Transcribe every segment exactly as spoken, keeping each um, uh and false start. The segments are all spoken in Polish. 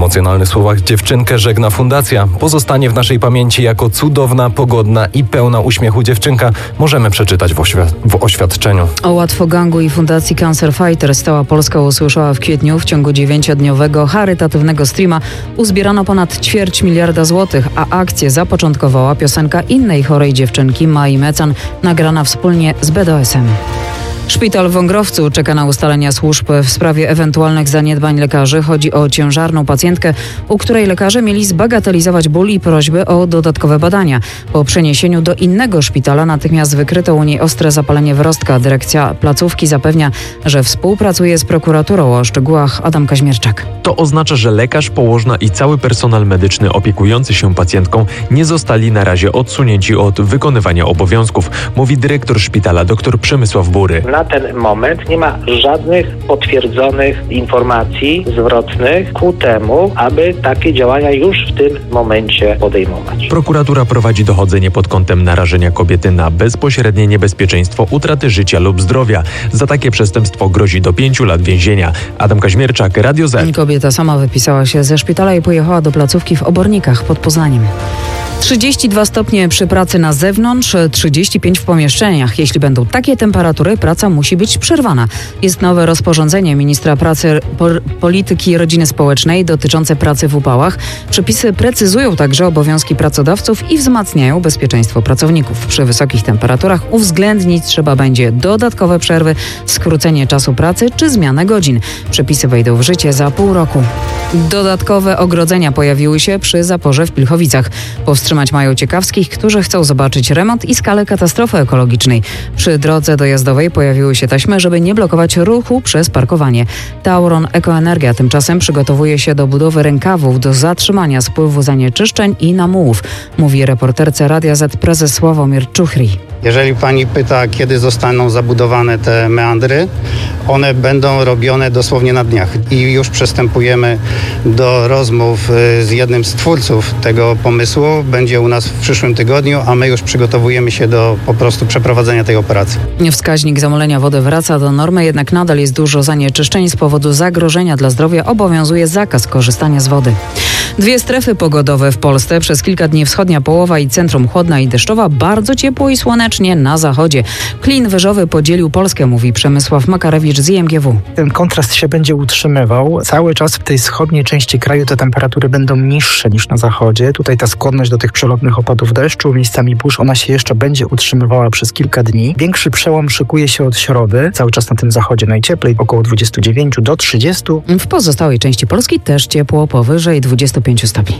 emocjonalnych słowach dziewczynkę żegna fundacja. Pozostanie w naszej pamięci jako cudowna, pogodna i pełna uśmiechu dziewczynka. Możemy przeczytać w, oświ- w oświadczeniu. O łatwogangu i fundacji Cancer Fighters cała Polska usłyszała w kwietniu. W ciągu dziewięciodniowego charytatywnego streama uzbierano ponad ćwierć miliarda złotych, a akcję zapoczątkowała piosenka innej chorej dziewczynki, Mai Mecan, nagrana wspólnie z B D O S-em. Szpital w Wągrowcu czeka na ustalenia służb w sprawie ewentualnych zaniedbań lekarzy. Chodzi o ciężarną pacjentkę, u której lekarze mieli zbagatelizować ból i prośby o dodatkowe badania. Po przeniesieniu do innego szpitala natychmiast wykryto u niej ostre zapalenie wyrostka. Dyrekcja placówki zapewnia, że współpracuje z prokuraturą. O szczegółach Adam Kaźmierczak. To oznacza, że lekarz, położna i cały personel medyczny opiekujący się pacjentką nie zostali na razie odsunięci od wykonywania obowiązków, mówi dyrektor szpitala dr Przemysław Bury. Na ten moment nie ma żadnych potwierdzonych informacji zwrotnych ku temu, aby takie działania już w tym momencie podejmować. Prokuratura prowadzi dochodzenie pod kątem narażenia kobiety na bezpośrednie niebezpieczeństwo utraty życia lub zdrowia. Za takie przestępstwo grozi do pięciu lat więzienia. Adam Kaźmierczak, Radio Z. Kobieta sama wypisała się ze szpitala i pojechała do placówki w Obornikach pod Poznaniem. trzydzieści dwa stopnie przy pracy na zewnątrz, trzydzieści pięć w pomieszczeniach. Jeśli będą takie temperatury, praca musi być przerwana. Jest nowe rozporządzenie ministra pracy, po, polityki i rodziny społecznej dotyczące pracy w upałach. Przepisy precyzują także obowiązki pracodawców i wzmacniają bezpieczeństwo pracowników. Przy wysokich temperaturach uwzględnić trzeba będzie dodatkowe przerwy, skrócenie czasu pracy czy zmianę godzin. Przepisy wejdą w życie za pół roku. Dodatkowe ogrodzenia pojawiły się przy zaporze w Pilchowicach. Powstrzymać mają ciekawskich, którzy chcą zobaczyć remont i skalę katastrofy ekologicznej. Przy drodze dojazdowej pojawiły się taśmy, żeby nie blokować ruchu przez parkowanie. Tauron Ekoenergia tymczasem przygotowuje się do budowy rękawów do zatrzymania spływu zanieczyszczeń i namułów, mówi reporterce Radia Z prezes Sławomir Czuchry. Jeżeli pani pyta, kiedy zostaną zabudowane te meandry, one będą robione dosłownie na dniach i już przystępujemy do rozmów z jednym z twórców tego pomysłu. Będzie u nas w przyszłym tygodniu, a my już przygotowujemy się do po prostu przeprowadzenia tej operacji. Wskaźnik zamulenia wody wraca do normy, jednak nadal jest dużo zanieczyszczeń. Z powodu zagrożenia dla zdrowia obowiązuje zakaz korzystania z wody. Dwie strefy pogodowe w Polsce. Przez kilka dni wschodnia połowa i centrum chłodna i deszczowa. Bardzo ciepło i słonecznie na zachodzie. Klin wyżowy podzielił Polskę, mówi Przemysław Makarewicz z I M G W. Ten kontrast się będzie utrzymywał. Cały czas w tej wschodniej części kraju te temperatury będą niższe niż na zachodzie. Tutaj ta skłonność do tych przelotnych opadów deszczu, miejscami burz, ona się jeszcze będzie utrzymywała przez kilka dni. Większy przełom szykuje się od środy. Cały czas na tym zachodzie najcieplej, około dwadzieścia dziewięć do trzydziestu. W pozostałej części Polski też ciepło, powyżej dwudziestu pięciu stopni.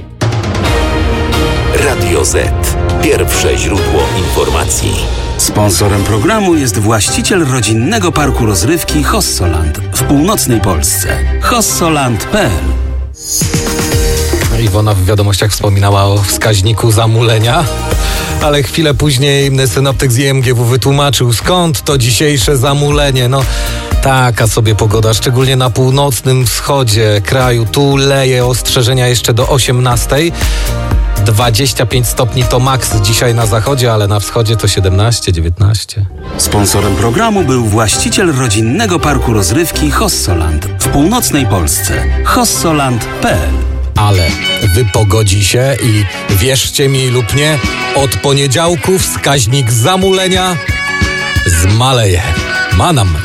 Radio Z. Pierwsze źródło informacji. Sponsorem programu jest właściciel rodzinnego parku rozrywki Hossoland w północnej Polsce. hossoland kropka p l. Iwona w wiadomościach wspominała o wskaźniku zamulenia, ale chwilę później synoptyk z I M G W wytłumaczył, skąd to dzisiejsze zamulenie. No taka sobie pogoda, szczególnie na północnym wschodzie kraju. Tu leje, ostrzeżenia jeszcze do osiemnastej. dwadzieścia pięć stopni to maks dzisiaj na zachodzie, ale na wschodzie to siedemnaście, dziewiętnaście. Sponsorem programu był właściciel rodzinnego parku rozrywki Hossoland w północnej Polsce. hossoland kropka p l. Ale wypogodzi się i wierzcie mi lub nie, od poniedziałku wskaźnik zamulenia zmaleje. Manam.